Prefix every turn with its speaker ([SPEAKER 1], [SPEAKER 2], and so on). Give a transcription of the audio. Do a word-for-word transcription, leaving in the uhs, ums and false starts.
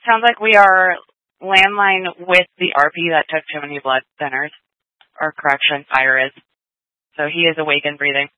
[SPEAKER 1] sounds like we are landline with the R P that took too many blood thinners, or correction, Fire is. So he is awake and breathing.